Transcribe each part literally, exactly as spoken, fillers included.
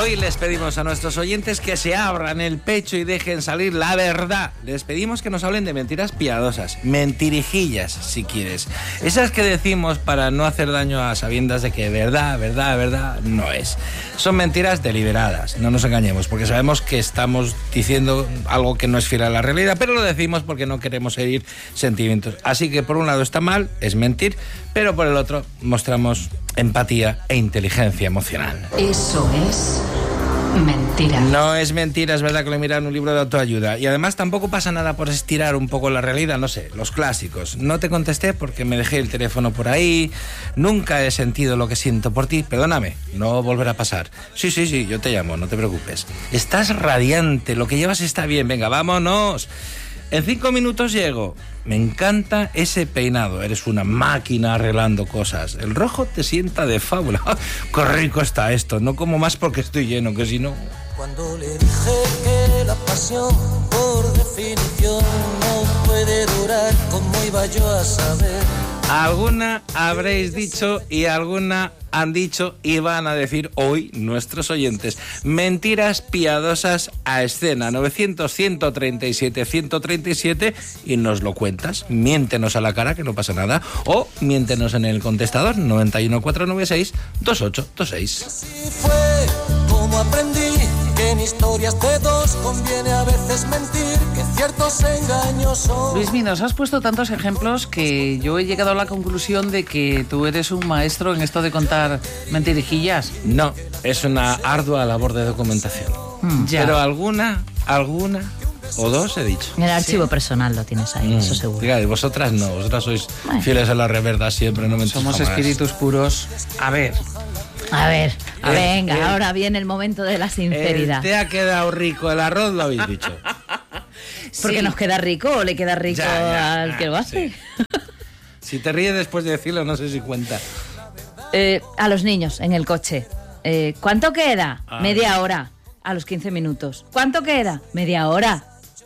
Hoy les pedimos a nuestros oyentes que se abran el pecho y dejen salir la verdad. Les pedimos que nos hablen de mentiras piadosas, mentirijillas, si quieres. Esas que decimos para no hacer daño a sabiendas de que verdad, verdad, verdad no es. Son mentiras deliberadas, no nos engañemos, porque sabemos que estamos diciendo algo que no es fiel a la realidad, pero lo decimos porque no queremos herir sentimientos. Así que por un lado está mal, es mentir, pero por el otro mostramos empatía e inteligencia emocional. Eso es mentira. No es mentira, es verdad que lo he mirado en un libro de autoayuda. Y además tampoco pasa nada por estirar un poco la realidad, no sé, los clásicos. No te contesté porque me dejé el teléfono por ahí, nunca he sentido lo que siento por ti, perdóname, no volverá a pasar. Sí, sí, sí, yo te llamo, no te preocupes. Estás radiante, lo que llevas está bien, venga, vámonos. En cinco minutos llego. Me encanta ese peinado. Eres una máquina arreglando cosas. El rojo te sienta de fábula. ¡Qué rico está esto! No como más porque estoy lleno, que si no... Cuando le dije que la pasión, por definición, no puede durar, ¿cómo iba yo a saber? Alguna habréis dicho y alguna han dicho y van a decir hoy nuestros oyentes. Mentiras piadosas a escena. novecientos, ciento treinta y siete, ciento treinta y siete y nos lo cuentas. Miéntenos a la cara, que no pasa nada. O miéntenos en el contestador noventa y uno, cuatrocientos noventa y seis, veintiocho veintiséis. Así fue como aprendí que en historias de dos conviene a veces mentir, que ciertos engaños son... Luismi, nos has puesto tantos ejemplos que yo he llegado a la conclusión de que tú eres un maestro en esto de contar mentirijillas. No, es una ardua labor de documentación. Mm, ya. Pero alguna, alguna o dos he dicho. En el archivo Sí. personal lo tienes ahí, mm. eso seguro. Diga, y vosotras no, vosotras sois bueno. fieles a la verdad siempre, no mentís Somos jamás. espíritus puros. A ver... A ver, A ver, venga, el, ahora viene el momento de la sinceridad. El te ha quedado rico el arroz, lo habéis dicho. Porque sí. nos queda rico o le queda rico Ya, ya, al que lo hace. sí. Si te ríes después de decirlo, no sé si cuenta. Eh, a los niños en el coche. Eh, ¿Cuánto queda? Ah, Media hora. A los quince minutos. ¿Cuánto queda? Media hora.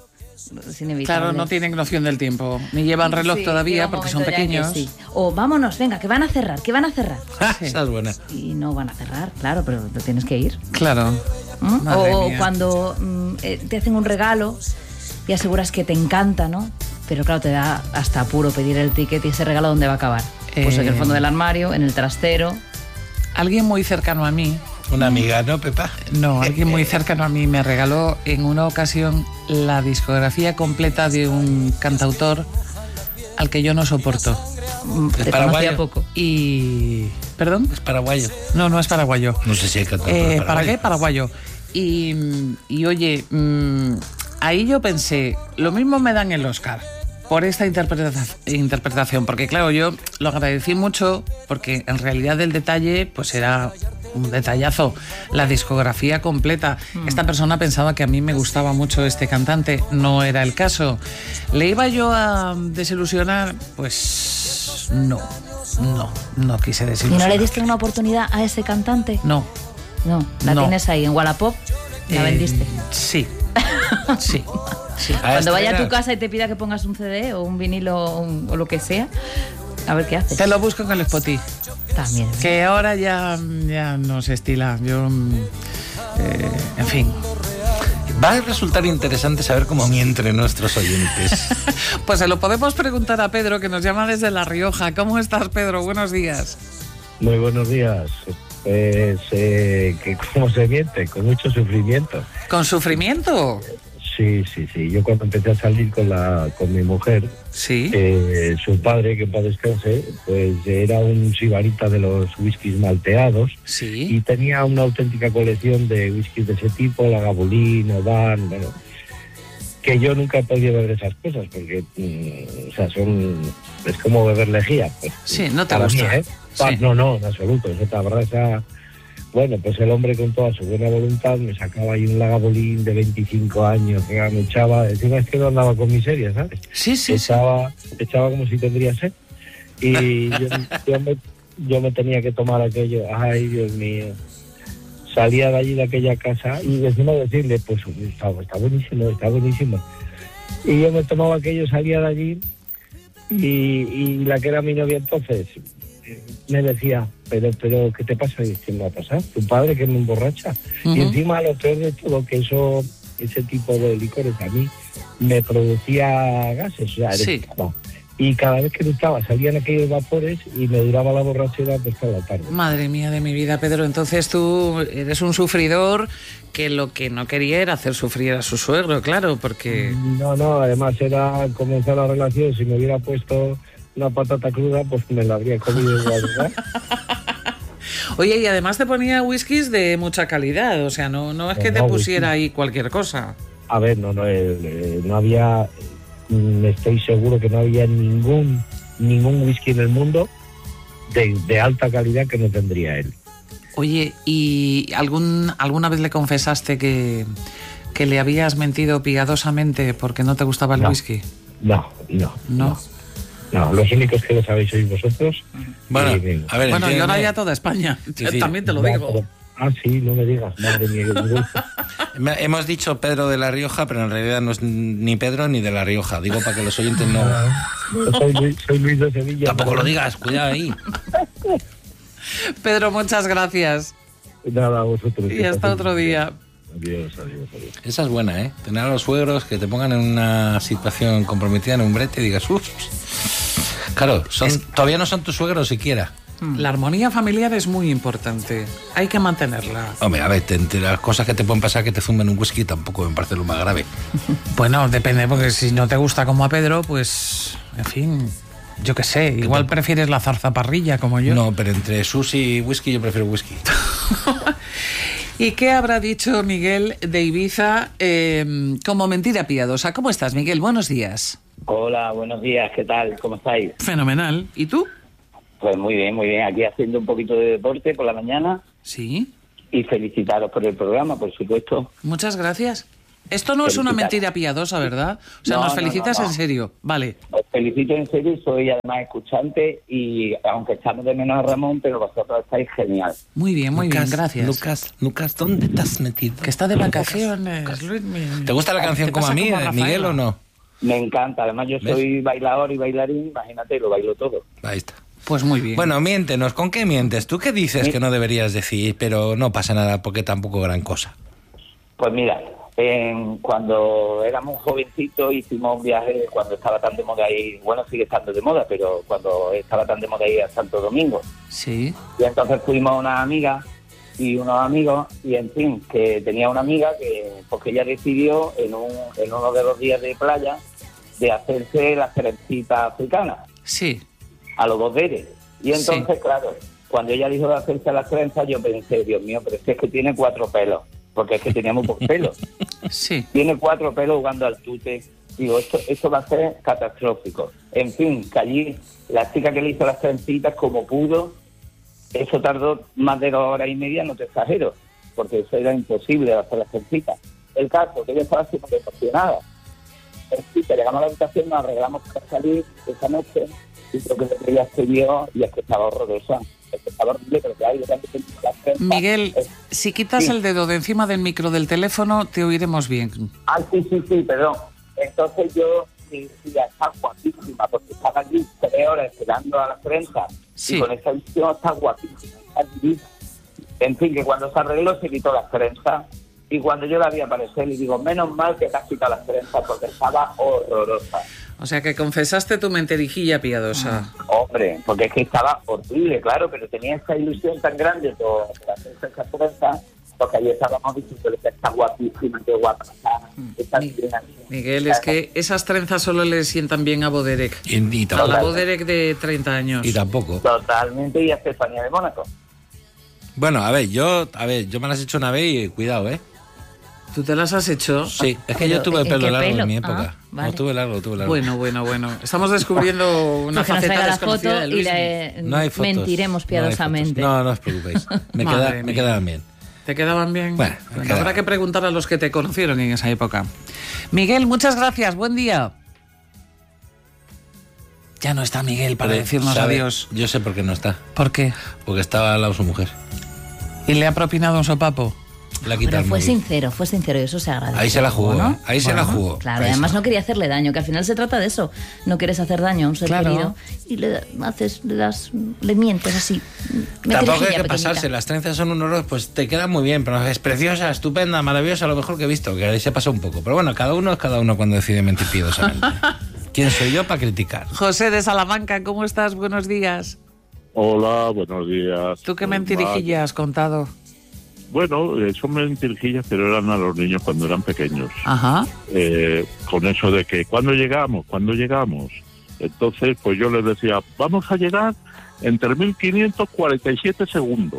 Es inevitable. Claro, no tienen noción del tiempo. Ni llevan reloj Sí, todavía llega un porque son momento ya que pequeños. sí. O vámonos, venga, que van a cerrar, que van a cerrar. Ja, esa es buena. Y no van a cerrar, claro, pero te tienes que ir. Claro. ¿Mm? Madre O mía. cuando mm, eh, te hacen un regalo y aseguras que te encanta, ¿no? Pero claro, te da hasta apuro pedir el ticket y ese regalo ¿dónde va a acabar? Pues Eh. en el fondo del armario, en el trastero. Alguien muy cercano a mí, Una amiga, ¿no, Pepa? no, alguien muy cercano a mí me regaló en una ocasión la discografía completa de un cantautor al que yo no soporto. Mm, ¿Es te paraguayo? conocía poco. Y... ¿Perdón? Es paraguayo. No, no es paraguayo. No sé si hay que Eh, ¿Para qué? Paraguayo. Y, y oye, mmm, ahí yo pensé, lo mismo me dan el Oscar por esta interpreta- interpretación, porque claro, yo lo agradecí mucho porque en realidad el detalle pues era un detallazo, la discografía completa. Mm. Esta persona pensaba que a mí me gustaba mucho este cantante, no era el caso. ¿Le iba yo a desilusionar? Pues no, no, no quise ¿Y desilusionar. no le diste una oportunidad a ese cantante? No. No, la No. tienes ahí en Wallapop, la Eh, vendiste. Sí, sí. Sí. Cuando vaya a tu casa y te pida que pongas un C D o un vinilo o, un- o lo que sea, a ver qué haces. Te lo busco en el Spotify, También. que ahora ya, ya no se estila. Yo, mm, eh, en fin. Va a resultar interesante saber cómo mienten nuestros oyentes. Pues se lo podemos preguntar a Pedro, que nos llama desde La Rioja. ¿Cómo estás, Pedro? Buenos días. Muy buenos días. Pues, eh, que cómo se miente, con mucho sufrimiento. ¿Con sufrimiento? Sí, sí, sí. Yo cuando empecé a salir con la con mi mujer, Sí. eh, su padre, que en paz descanse, pues era un sibarita de los whiskies malteados y Sí. tenía una auténtica colección de whiskies de ese tipo, Lagavulin, Oban, bueno, que yo nunca he podido beber esas cosas porque, mm, o sea, son, es como beber lejía. Pues, Sí, no te para gusta. mí, ¿eh? Pa- Sí. No, no, en absoluto. Esa raza. Bueno, pues el hombre con toda su buena voluntad me sacaba ahí un Lagavulin de veinticinco años, que me echaba, encima es que no andaba con miseria, ¿sabes? Sí, sí, sí. echaba, echaba como si tendría sed. Y yo, yo, me, yo me tenía que tomar aquello, ay Dios mío. Salía de allí de aquella casa y encima decirle, pues está, está buenísimo, está buenísimo. Y yo me tomaba aquello, salía de allí y, y la que era mi novia entonces me decía, pero, pero, ¿qué te pasa? Y ¿qué me va a pasar? Tu padre que me emborracha. Uh-huh. Y encima lo peor de todo, que eso, ese tipo de licores a mí me producía gases, o sea, sí. Y cada vez que estaba salían aquellos vapores y me duraba la borrachera pues toda la tarde. Madre mía de mi vida, Pedro, entonces tú eres un sufridor que lo que no quería era hacer sufrir a su suegro, claro, porque... No, no, además era comenzar la relación, si me hubiera puesto una patata cruda, pues me la habría comido igual, ¿verdad? Oye, y además te ponía whiskies de mucha calidad, o sea, no, no es que no, te no, pusiera whisky. Ahí cualquier cosa. A ver, no, no, eh, no había... Estoy seguro que no había ningún ningún whisky en el mundo de, de alta calidad que no tendría él. Oye, ¿y algún alguna vez le confesaste que, que le habías mentido piadosamente porque no te gustaba el no, whisky? No, no, no. No, no, los únicos que lo sabéis sois vosotros. Bueno, y, a ver, bueno y ahora ya toda España, sí, sí. También te lo no, digo. Pero, ah, sí, no me digas, madre mía. Hemos dicho Pedro de La Rioja, pero en realidad no es ni Pedro ni de La Rioja. Digo para que los oyentes no... Soy Luis, soy Luis de Sevilla. Tampoco pero... lo digas, cuidado ahí. Pedro, muchas gracias. Nada, a vosotros. Y hasta otro día. Adiós, adiós, adiós. Esa es buena, ¿eh? Tener a los suegros que te pongan en una situación comprometida en un brete y digas, uff. Claro, son, es... todavía no son tus suegros siquiera. La armonía familiar es muy importante. Hay que mantenerla. Hombre, a ver, te, te, las cosas que te pueden pasar que te zumben un whisky tampoco me parece lo más grave. Bueno, depende, porque si no te gusta como a Pedro, pues, en fin, yo qué sé, igual te... prefieres la zarzaparrilla como yo. No, pero entre sushi y whisky yo prefiero whisky. ¿Y qué habrá dicho Miguel de Ibiza eh, como mentira piadosa? ¿Cómo estás, Miguel? Buenos días. Hola, buenos días, ¿qué tal? ¿Cómo estáis? Fenomenal. ¿Y tú? Pues muy bien, muy bien. Aquí haciendo un poquito de deporte por la mañana. Sí. Y felicitaros por el programa, por supuesto. Muchas gracias. Esto no es una mentira piadosa, ¿verdad? O sea, no, nos felicitas no, no, no. en serio. Vale. Os felicito en serio y soy además escuchante y aunque echamos de menos a Ramón, pero vosotros estáis genial. Muy bien, muy Lucas, bien, gracias. Lucas, Lucas, ¿dónde te has metido? Que está de vacaciones. Luis, ¿Te gusta la canción como a mí, como a Miguel, o no? Me encanta. Además yo soy ¿ves? bailador y bailarín, imagínate, lo bailo todo. Ahí está. Pues muy bien. Bueno, miéntenos, ¿con qué mientes? ¿Tú qué dices ¿Sí? que no deberías decir, pero no pasa nada porque tampoco gran cosa? Pues mira, eh, cuando éramos jovencitos hicimos un viaje cuando estaba tan de moda ir, bueno, sigue estando de moda, pero cuando estaba tan de moda ir a Santo Domingo. Sí. Y entonces fuimos una amiga y unos amigos, y en fin, que tenía una amiga que, porque ella decidió en, un, en uno de los días de playa de hacerse las trencitas africanas. Sí. A los boderes. Y entonces, sí. claro, cuando ella dijo de hacerse las trenzas, yo pensé, Dios mío, pero es que, es que tiene cuatro pelos, porque es que teníamos pocos pelos. Sí. Tiene cuatro pelos jugando al tute. Digo, esto, esto va a ser catastrófico. En fin, que allí la chica que le hizo las trencitas como pudo, eso tardó más de dos horas y media, no te exagero, porque eso era imposible de hacer las trencitas. El caso, que ella estaba súper emocionada. Sí, que llegamos a la habitación, nos arreglamos para salir esa noche, y creo que ella escribió y es que estaba horrorosa. Es que estaba horrible, pero que hay de Miguel, es, si quitas sí. el dedo de encima del micro del teléfono, te oiremos bien. Ah, sí, sí, sí, perdón. Entonces yo sí, sí, está guapísima, porque estaba allí tres horas esperando a las trenzas, sí. y con esa visión está guapísima, está divina. En fin, que cuando se arregló se quitó las trenzas, y cuando yo la vi aparecer, le digo, menos mal que te has quitado las trenzas, porque estaba horrorosa. O sea, que confesaste tu mentirijilla piadosa. Ah, hombre, porque es que estaba horrible, claro, pero tenía esa ilusión tan grande por hacer esa trenza, porque ayer estábamos diciendo que está guapísima, qué guapa está. está Mi, bien, Miguel, es que esas trenzas solo le sientan bien a Boderek. Y, y a la Boderek de treinta años. Y tampoco. Totalmente, y a Estefanía de Mónaco. Bueno, a ver, yo a ver, yo me las he hecho una vez y cuidado, ¿eh? ¿Tú te las has hecho? Sí, es que yo tuve el pelo largo pelo? en mi época. Ah, vale. No, tuve largo, tuve largo. Bueno, bueno, bueno. Estamos descubriendo una Porque faceta nos desconocida la foto de Luis. Y le no hay fotos, mentiremos piadosamente. No, no, no os preocupéis. Me, queda, me quedaban bien. ¿Te quedaban bien? Bueno, bueno quedaban. Habrá que preguntar a los que te conocieron en esa época. Miguel, muchas gracias. Buen día. Ya no está Miguel para Pero, decirnos ¿sabe? Adiós. Yo sé por qué no está. ¿Por qué? Porque estaba al lado de su mujer. ¿Y le ha propinado un sopapo? La quita Pero el fue móvil. sincero, fue sincero y eso se agradece. Ahí se la jugó, ¿no? ¿eh? Ahí se la jugó. Claro, Ahí además se- no quería hacerle daño, que al final se trata de eso. No quieres hacer daño a un ser Claro. querido y le haces, le das, le mientes así. Tampoco hay que Mentirijilla pasarse, pequeñita. las trenzas son un horror, pues te quedan muy bien, pero es preciosa, estupenda, maravillosa, lo mejor que he visto, que ahí se pasa un poco. Pero bueno, cada uno es cada uno cuando decide mentir piadosamente. ¿Quién soy yo para criticar? José de Salamanca, ¿cómo estás? Buenos días. Hola, buenos días. ¿Tú qué Pues, mentirijilla has contado? va. Bueno, eh, son mentirijillas, pero eran a los niños cuando eran pequeños. Ajá. Eh, con eso de que, ¿cuándo llegamos? ¿Cuándo llegamos? Entonces, pues yo les decía, vamos a llegar en tres mil quinientos cuarenta y siete segundos.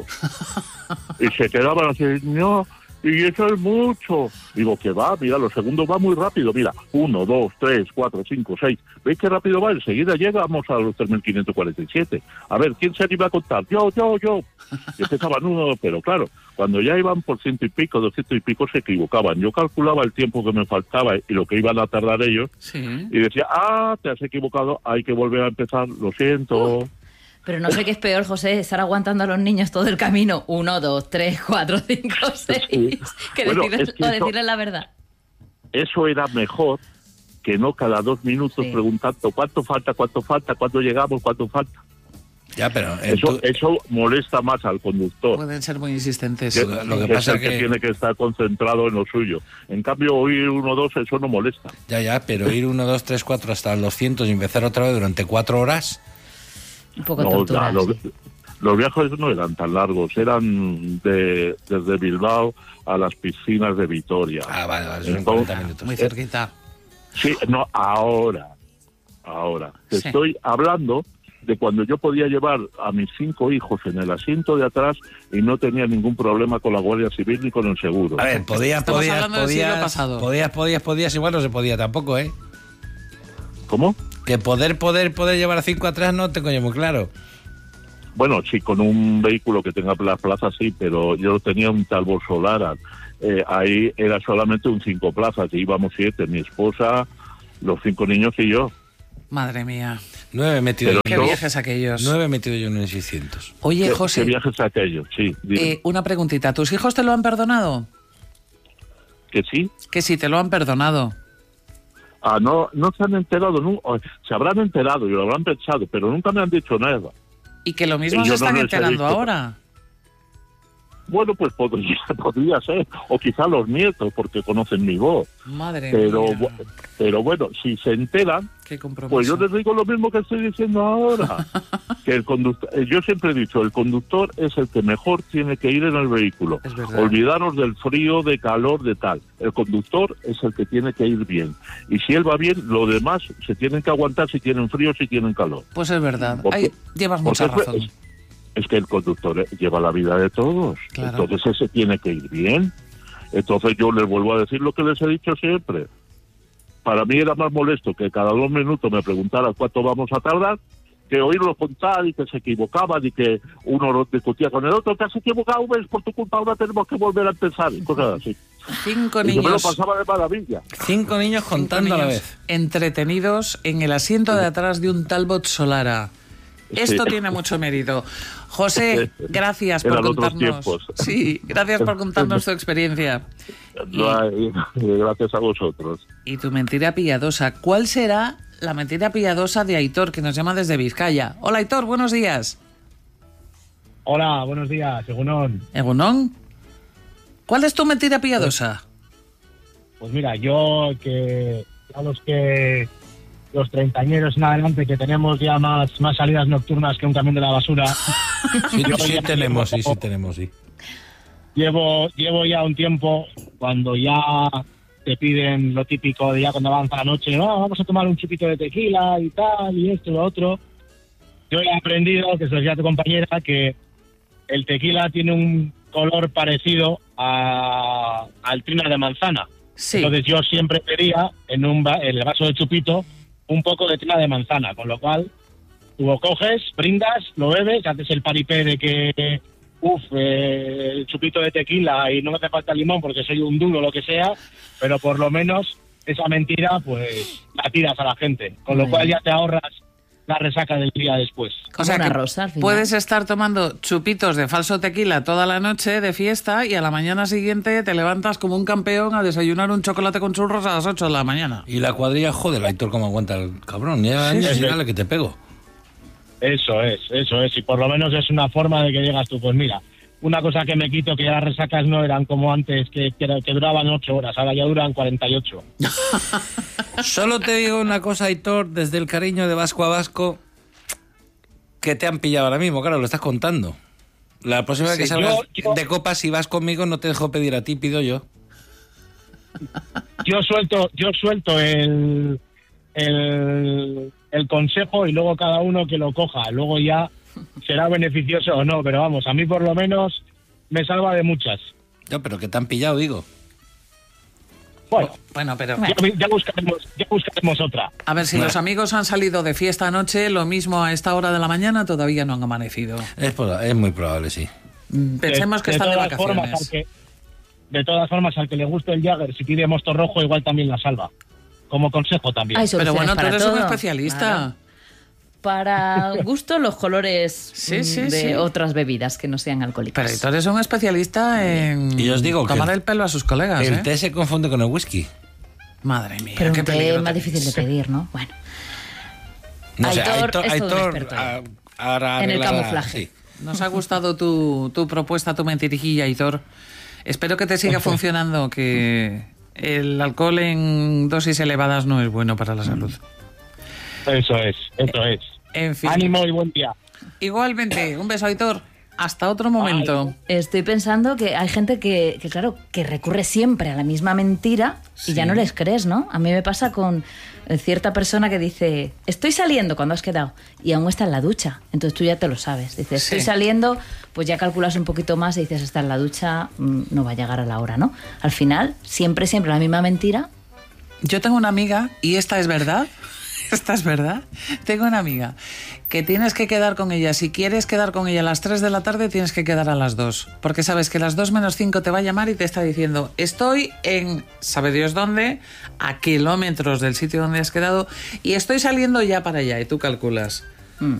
Y se quedaban así, no, y eso es mucho. Digo, que va, mira, los segundos van muy rápido. Mira, uno, dos, tres, cuatro, cinco, seis. ¿Veis qué rápido va? Enseguida llegamos a los tres mil quinientos cuarenta y siete. A ver, ¿quién se anima a contar? Yo, yo, yo. Y empezaban uno, pero claro, cuando ya iban por ciento y pico, doscientos y pico, se equivocaban. Yo calculaba el tiempo que me faltaba y lo que iban a tardar ellos. Sí. Y decía, ah, te has equivocado, hay que volver a empezar, lo siento. Pero no sé qué es peor, José, estar aguantando a los niños todo el camino. Uno, dos, tres, cuatro, cinco, seis. Sí. Que Bueno, decirles, es que o eso- decirles la verdad. Eso era mejor que no cada dos minutos Sí. preguntando cuánto falta, cuánto falta, cuándo llegamos, cuánto falta. Ya, pero en Eso, tu- eso molesta más al conductor. Pueden ser muy insistentes. Que, lo- lo que que pasa es el es que que- tiene que estar concentrado en lo suyo. En cambio, oír uno dos, eso no molesta. ya, ya, pero ir uno, dos, tres, cuatro hasta los cientos y empezar otra vez durante cuatro horas. Un poco No, tortura. ya, los, sí. los viajes no eran tan largos, eran de desde Bilbao a las piscinas de Vitoria. Ah, vale, vale, son Entonces- cuarenta minutos. Muy cerquita. Sí, no, ahora, ahora. Te Sí. estoy hablando de cuando yo podía llevar a mis cinco hijos en el asiento de atrás y no tenía ningún problema con la Guardia Civil ni con el seguro. A ver, podías, Estamos podías, hablando del siglo podías, pasado. podías, podías, podías, igual no se podía tampoco, ¿eh? ¿Cómo? Que poder, poder, poder llevar a cinco atrás no tengo yo muy claro. Bueno, sí, con un vehículo que tenga las plazas sí, pero yo tenía un Talbot Solara. Eh, ahí era solamente un cinco plazas y íbamos siete, mi esposa, los cinco niños y yo. Madre mía. Nueve he metido Pero yo. Qué no. viajes aquellos. Nueve he metido yo en un seiscientos. Oye, ¿Qué, José, qué viajes aquellos? Sí, dime. eh, una preguntita. ¿Tus hijos te lo han perdonado? ¿Que sí? Que sí, te lo han perdonado. Ah, no, no se han enterado, nu- o se habrán enterado y lo habrán pensado, pero nunca me han dicho nada. Y que lo mismo Y yo se no están les he enterando dicho. ahora. Bueno, pues podría, podría ser, o quizá los nietos, porque conocen mi voz. Madre Pero, mía. bu- pero bueno, si se enteran, Qué compromiso. pues yo les digo lo mismo que estoy diciendo ahora. Que el conductor, eh, yo siempre he dicho, el conductor es el que mejor tiene que ir en el vehículo. Es verdad. Olvidaros del frío, de calor, de tal. El conductor es el que tiene que ir bien. Y si él va bien, lo demás se tienen que aguantar si tienen frío, si tienen calor. Pues es verdad. Porque- Ay, llevas mucha Porque razón. Es, es que el conductor eh, lleva la vida de todos. Claro. Entonces ese tiene que ir bien. Entonces yo les vuelvo a decir lo que les he dicho siempre. Para mí era más molesto que cada dos minutos me preguntaran cuánto vamos a tardar, que oírlo contar y que se equivocaban y que uno discutía con el otro, te has equivocado, ves, por tu culpa ahora tenemos que volver a empezar y cosas así. Cinco Y yo me lo niños. pasaba de maravilla. Cinco niños cinco contando a la niños vez. entretenidos en el asiento de atrás de un Talbot Solara. Esto Sí. tiene mucho mérito. José, gracias por Eran otros contarnos. tiempos. Sí, gracias por contarnos tu experiencia. No hay- gracias a vosotros. Y tu mentira piadosa. ¿Cuál será la mentira piadosa de Aitor, que nos llama desde Vizcaya? Hola, Aitor, buenos días. Hola, buenos días, Egunon. Egunon, ¿cuál es tu mentira piadosa? Pues mira, yo que a los que los treintañeros en adelante que tenemos ya más, más salidas nocturnas que un camión de la basura, Sí, Yo sí ya tenemos, sí, llevo- sí tenemos, sí. llevo, llevo ya un tiempo cuando ya te piden lo típico de ya cuando avanza la noche, "No, vamos a tomar un chupito de tequila y tal, y esto y lo otro". Yo he aprendido, que se lo decía a tu compañera, que el tequila tiene un color parecido a, al trina de manzana. Sí. Entonces yo siempre pedía en, un va- en el vaso de chupito un poco de trina de manzana, con lo cual tú lo coges, brindas, lo bebes, haces el paripé de que, uff, eh, el chupito de tequila y no me hace falta limón porque soy un duro, lo que sea, pero por lo menos esa mentira pues la tiras a la gente, con lo Muy cual bien. ya te ahorras la resaca del día después. O sea, una que rosa, al final. puedes estar tomando chupitos de falso tequila toda la noche de fiesta y a la mañana siguiente te levantas como un campeón a desayunar un chocolate con churros a las ocho de la mañana. Y la cuadrilla, joder, Aitor, cómo aguanta el cabrón. Lleva años sí. y dale que te pego. Eso es, eso es. Y por lo menos es una forma de que digas tú, pues mira, una cosa que me quito, que ya las resacas no eran como antes, que, que, que duraban ocho horas, ahora ya duran cuarenta y ocho. Solo te digo una cosa, Aitor, desde el cariño de vasco a vasco, que te han pillado ahora mismo, claro, lo estás contando. La próxima vez Sí, que salgas yo- yo- de copas, si vas conmigo, no te dejo pedir a ti, pido yo. Yo suelto, yo suelto el, el, el consejo y luego cada uno que lo coja. Luego ya será beneficioso o no, pero vamos, a mí por lo menos me salva de muchas. No, pero que te han pillado, digo. Bueno, Bueno, pero... ya, ya buscaremos, ya buscaremos otra. A ver, si Bueno. los amigos han salido de fiesta anoche, lo mismo a esta hora de la mañana todavía no han amanecido. Es, proba- es muy probable, sí. Pensemos que de están de todas formas, vacaciones. al que, de todas formas, al que le guste el Jagger, si pide mosto rojo, igual también la salva. Como consejo también. Hay Pero soluciones bueno, tú para eres todo. un especialista. Claro. Para gusto, los colores Sí, mm, sí, de sí. otras bebidas que no sean alcohólicas. Pero tú eres un especialista en Y os digo que tomar el- el pelo a sus colegas, El ¿eh? té se confunde con el whisky. Madre mía, Pero qué un té peligro más tenéis. difícil de pedir, ¿no? Bueno, No sé, Aitor Aitor, es todo un Aitor, experto. ah, ahora En el arreglará- camuflaje. sí. Nos ha gustado tu, tu propuesta, tu mentirijilla, Aitor. Espero que te siga funcionando, que el alcohol en dosis elevadas no es bueno para la salud. Eso es, eso es. En fin. Ánimo y buen día. Igualmente, un beso, Aitor. Hasta otro momento. estoy pensando que hay gente que, que, claro, que recurre siempre a la misma mentira y ya no les crees, ¿no? A mí me pasa con cierta persona que dice, estoy saliendo cuando has quedado y aún está en la ducha. Entonces tú ya te lo sabes. Dices, estoy Sí. saliendo, pues ya calculas un poquito más y dices, está en la ducha, mm, no va a llegar a la hora, ¿no? Al final, siempre, siempre la misma mentira. Yo tengo una amiga, y esta es verdad, esta es verdad, tengo una amiga que tienes que quedar con ella. Si quieres quedar con ella a las tres de la tarde, tienes que quedar a las dos. Porque sabes que a las dos menos cinco te va a llamar y te está diciendo, estoy en, sabe Dios dónde, a kilómetros del sitio donde has quedado, y estoy saliendo ya para allá. Y tú calculas,